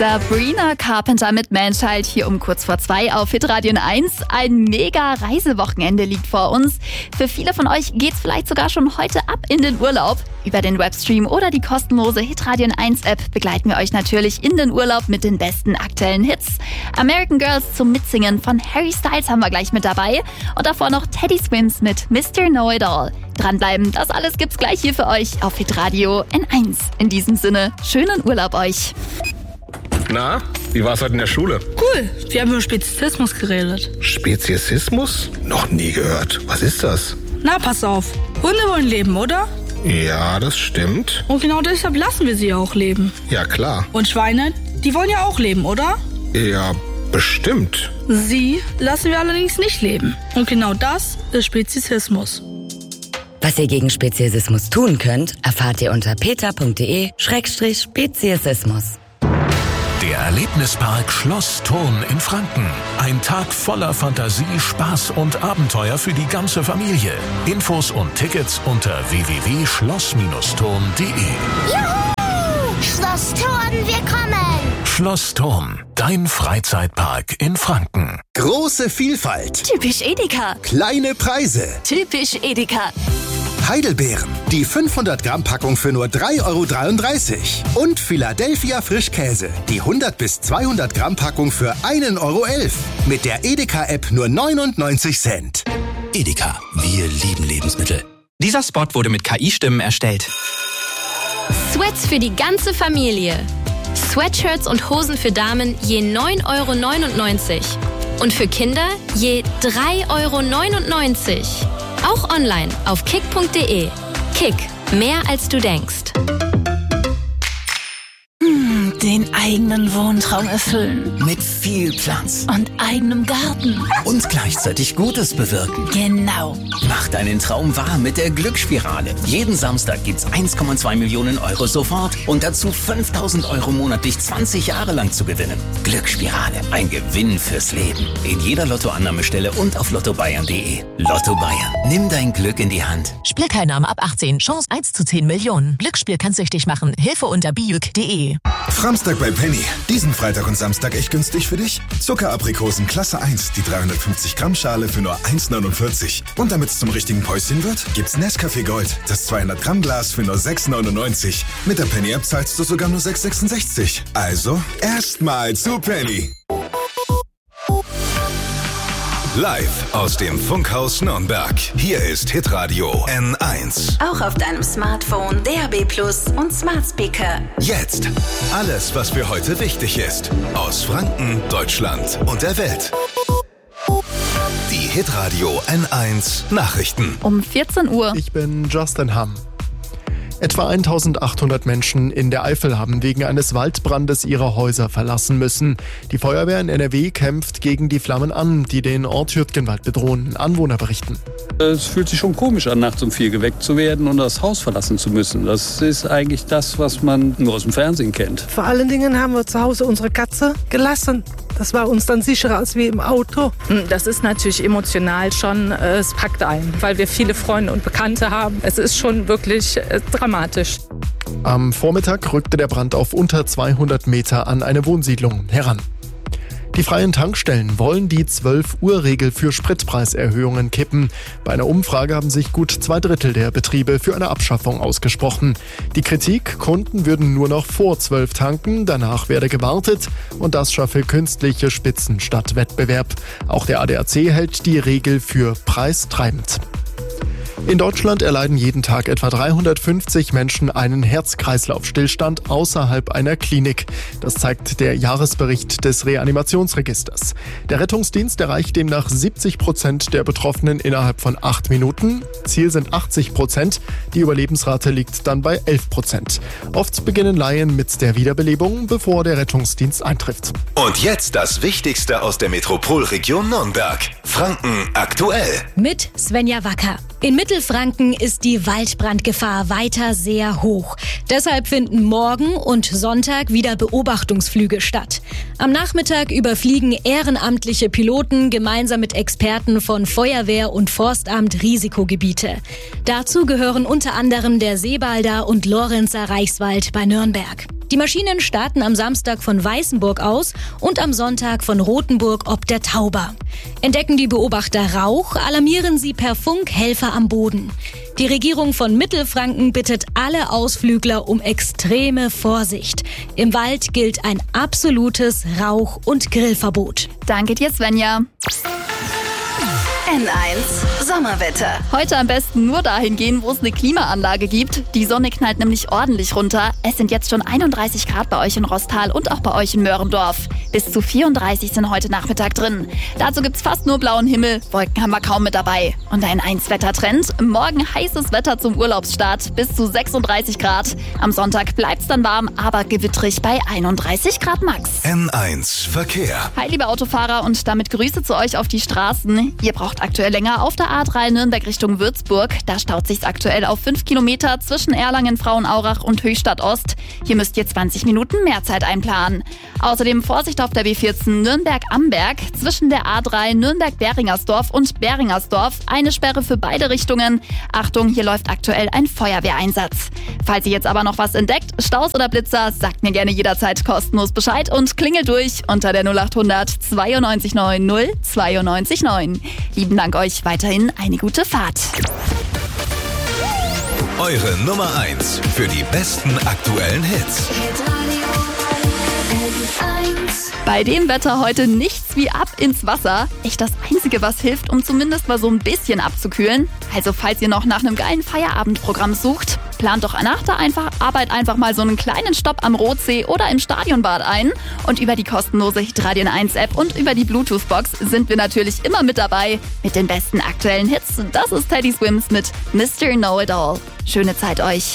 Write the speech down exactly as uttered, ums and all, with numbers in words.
Sabrina Carpenter mit Manchild hier um kurz vor zwei auf Hitradio eins. Ein mega Reisewochenende liegt vor uns. Für viele von euch geht's vielleicht sogar schon heute ab in den Urlaub. Über den Webstream oder die kostenlose Hitradio eins App begleiten wir euch natürlich in den Urlaub mit den besten aktuellen Hits. American Girls zum Mitsingen von Harry Styles haben wir gleich mit dabei. Und davor noch Teddy Swims mit Mister Know-It-All. Dranbleiben, das alles gibt's gleich hier für euch auf Hitradio eins. In diesem Sinne, schönen Urlaub euch. Na, wie war's heute in der Schule? Cool, wir haben über Speziesismus geredet. Speziesismus? Noch nie gehört. Was ist das? Na, pass auf. Hunde wollen leben, oder? Ja, das stimmt. Und genau deshalb lassen wir sie auch leben. Ja, klar. Und Schweine, die wollen ja auch leben, oder? Ja, bestimmt. Sie lassen wir allerdings nicht leben. Und genau das ist Speziesismus. Was ihr gegen Speziesismus tun könnt, erfahrt ihr unter peter.de Schrägstrich Speziesismus. Der Erlebnispark Schloss Thurn in Franken. Ein Tag voller Fantasie, Spaß und Abenteuer für die ganze Familie. Infos und Tickets unter w w w punkt schloss thurn punkt de. Juhu! Schloss Thurn, wir kommen! Schloss Thurn, dein Freizeitpark in Franken. Große Vielfalt. Typisch Edeka. Kleine Preise. Typisch Edeka. Heidelbeeren, die fünfhundert Gramm Packung für nur drei Euro dreiunddreißig. Und Philadelphia Frischkäse, die hundert bis zweihundert Gramm Packung für ein Euro elf. Mit der Edeka-App nur neunundneunzig Cent. Edeka, wir lieben Lebensmittel. Dieser Spot wurde mit K I-Stimmen erstellt. Sweats für die ganze Familie. Sweatshirts und Hosen für Damen je neun Euro neunundneunzig. Und für Kinder je drei Euro neunundneunzig. Auch online auf kick punkt de. Kick, mehr als du denkst. Hm, den eigenen Wohntraum erfüllen. Mit viel Platz. Und eigenem Garten. Und gleichzeitig Gutes bewirken. Genau. Mach deinen Traum wahr mit der Glücksspirale. Jeden Samstag gibt's eins Komma zwei Millionen Euro sofort und dazu fünftausend Euro monatlich zwanzig Jahre lang zu gewinnen. Glücksspirale, ein Gewinn fürs Leben. In jeder Lottoannahmestelle und auf lotto bayern punkt de. Lotto Bayern, nimm dein Glück in die Hand. Spielteilnahme ab achtzehn, Chance eins zu zehn Millionen. Glücksspiel kann süchtig machen. Hilfe unter bijuk punkt de. Samstag bei Penny. Diesen Freitag und Samstag echt günstig für dich? Zuckeraprikosen Klasse eins, die dreihundertfünfzig Gramm Schale für nur eins neunundvierzig. Und damit es zum richtigen Päuschen wird, gibt's Nescafé Gold, das zweihundert Gramm Glas für nur sechs neunundneunzig. Mit der Penny-App zahlst du sogar nur sechs sechsundsechzig. Also, erstmal zu Penny. Live aus dem Funkhaus Nürnberg. Hier ist Hitradio N eins. Auch auf deinem Smartphone, D A B Plus und Smart Speaker. Jetzt alles, was für heute wichtig ist. Aus Franken, Deutschland und der Welt. Die Hitradio N eins Nachrichten. Um vierzehn Uhr. Ich bin Justin Hamm. Etwa eintausendachthundert Menschen in der Eifel haben wegen eines Waldbrandes ihre Häuser verlassen müssen. Die Feuerwehr in N R W kämpft gegen die Flammen an, die den Ort Hürtgenwald bedrohen. Anwohner berichten. Es fühlt sich schon komisch an, nachts um vier geweckt zu werden und das Haus verlassen zu müssen. Das ist eigentlich das, was man nur aus dem Fernsehen kennt. Vor allen Dingen haben wir zu Hause unsere Katze gelassen. Das war uns dann sicherer als wie im Auto. Das ist natürlich emotional schon, es packt ein, weil wir viele Freunde und Bekannte haben. Es ist schon wirklich dramatisch. Am Vormittag rückte der Brand auf unter zweihundert Meter an eine Wohnsiedlung heran. Die freien Tankstellen wollen die zwölf Uhr Regel für Spritpreiserhöhungen kippen. Bei einer Umfrage haben sich gut zwei Drittel der Betriebe für eine Abschaffung ausgesprochen. Die Kritik, Kunden würden nur noch vor zwölf tanken, danach werde gewartet und das schaffe künstliche Spitzen statt Wettbewerb. Auch der A D A C hält die Regel für preistreibend. In Deutschland erleiden jeden Tag etwa dreihundertfünfzig Menschen einen Herz-Kreislauf-Stillstand außerhalb einer Klinik. Das zeigt der Jahresbericht des Reanimationsregisters. Der Rettungsdienst erreicht demnach siebzig Prozent der Betroffenen innerhalb von acht Minuten. Ziel sind achtzig Prozent. Die Überlebensrate liegt dann bei elf Prozent. Oft beginnen Laien mit der Wiederbelebung, bevor der Rettungsdienst eintrifft. Und jetzt das Wichtigste aus der Metropolregion Nürnberg. Franken aktuell. Mit Svenja Wacker. In Mittelfranken ist die Waldbrandgefahr weiter sehr hoch. Deshalb finden morgen und Sonntag wieder Beobachtungsflüge statt. Am Nachmittag überfliegen ehrenamtliche Piloten gemeinsam mit Experten von Feuerwehr und Forstamt Risikogebiete. Dazu gehören unter anderem der Seebalder und Lorenzer Reichswald bei Nürnberg. Die Maschinen starten am Samstag von Weißenburg aus und am Sonntag von Rothenburg ob der Tauber. Entdecken die Beobachter Rauch, alarmieren sie per Funk Helfer am Boden. Die Regierung von Mittelfranken bittet alle Ausflügler um extreme Vorsicht. Im Wald gilt ein absolutes Rauch- und Grillverbot. Danke dir, Svenja. N eins Sommerwetter. Heute am besten nur dahin gehen, wo es eine Klimaanlage gibt. Die Sonne knallt nämlich ordentlich runter. Es sind jetzt schon einunddreißig Grad bei euch in Rostal und auch bei euch in Möhrendorf. Bis zu vierunddreißig sind heute Nachmittag drin. Dazu gibt's fast nur blauen Himmel. Wolken haben wir kaum mit dabei. Und ein eins Wettertrend. Morgen heißes Wetter zum Urlaubsstart. Bis zu sechsunddreißig Grad. Am Sonntag bleibt's dann warm, aber gewittrig bei einunddreißig Grad max. N eins Verkehr. Hi, liebe Autofahrer, und damit Grüße zu euch auf die Straßen. Ihr braucht aktuell länger auf der A drei Nürnberg Richtung Würzburg. Da staut sich's aktuell auf fünf Kilometer zwischen Erlangen, Frauenaurach und Höchstadt Ost. Hier müsst ihr zwanzig Minuten mehr Zeit einplanen. Außerdem Vorsicht auf der B vierzehn Nürnberg-Amberg zwischen der A drei Nürnberg-Beringersdorf und Beringersdorf. Eine Sperre für beide Richtungen. Achtung, hier läuft aktuell ein Feuerwehreinsatz. Falls ihr jetzt aber noch was entdeckt, Staus oder Blitzer, sagt mir gerne jederzeit kostenlos Bescheid und klingelt durch unter der null acht hundert zweiundneunzig neun null zweiundneunzig neun. Lieben Dank euch, weiterhin eine gute Fahrt. Eure Nummer eins für die besten aktuellen Hits. Bei dem Wetter heute nichts wie ab ins Wasser. Echt das Einzige, was hilft, um zumindest mal so ein bisschen abzukühlen. Also falls ihr noch nach einem geilen Feierabendprogramm sucht, plant doch nach der einfach Arbeit einfach mal so einen kleinen Stopp am Rotsee oder im Stadionbad ein. Und über die kostenlose Hitradio eins App und über die Bluetooth-Box sind wir natürlich immer mit dabei. Mit den besten aktuellen Hits. Das ist Teddy Swims mit Mister Know-It-All. Schöne Zeit euch.